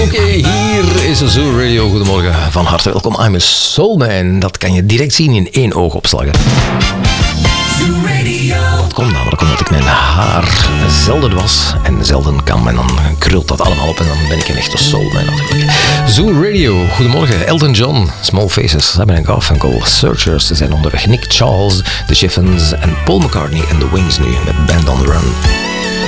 Oké, hier is de Zoo Radio. Goedemorgen, van harte welkom. I'm a Soul Man. Dat kan je direct zien in één oogopslag. Dat komt namelijk omdat ik mijn haar zelden was en zelden kan. En dan krult dat allemaal op en dan ben ik een echte soulman natuurlijk. Zoo Radio, goedemorgen. Elton John, Small Faces, Simon & Garfunkel, Searchers. Ze zijn onderweg. Nick Charles, The Chiffons en Paul McCartney en The Wings nu met Band on the Run.